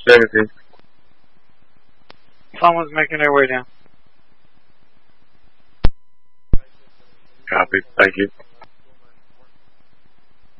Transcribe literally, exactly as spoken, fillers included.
seventeen. Someone's making their way down. Copy. Thank you.